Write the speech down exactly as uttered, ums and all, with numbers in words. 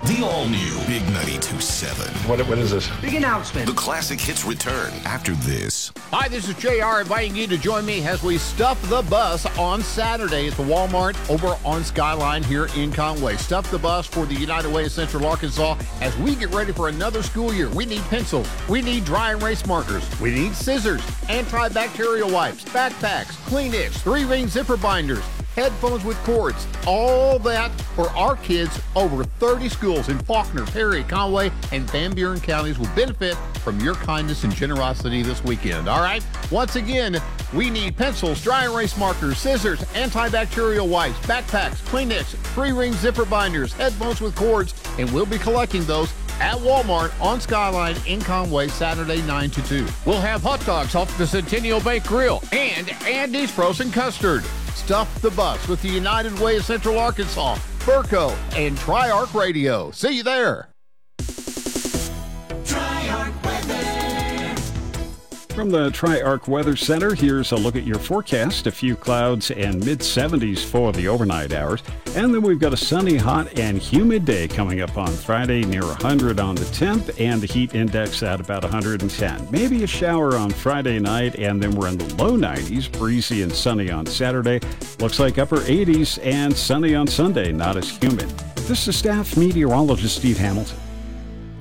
The all-new Big ninety-two point seven. What, what is this? Big announcement. The classic hits return after this. Hi, this is J R inviting you to join me as we stuff the bus on Saturday at the Walmart over on Skyline here in Conway. Stuff the bus for the United Way of Central Arkansas as we get ready for another school year. We need pencils. We need dry erase markers. We need scissors, antibacterial wipes, backpacks, Kleenex, three-ring zipper binders, headphones with cords, all that for our kids. Over thirty schools in Faulkner, Perry, Conway, and Van Buren counties will benefit from your kindness and generosity this weekend, all right? Once again, we need pencils, dry erase markers, scissors, antibacterial wipes, backpacks, Kleenex, three-ring zipper binders, headphones with cords, and we'll be collecting those at Walmart on Skyline in Conway Saturday nine to two. We'll have hot dogs off the Centennial Bake Grill and Andy's Frozen Custard. Stuff the bus with the United Way of Central Arkansas, Burco, and Tri-Arc Radio. See you there. Tri-Arc Weather. From the Tri-Arc Weather Center, here's a look at your forecast. A few clouds and mid seventies for the overnight hours. And then we've got a sunny, hot, and humid day coming up on Friday, near one hundred on the temp, and the heat index at about one hundred ten. Maybe a shower on Friday night, and then we're in the low nineties, breezy and sunny on Saturday. Looks like upper eighties and sunny on Sunday, not as humid. This is staff meteorologist Steve Hamilton.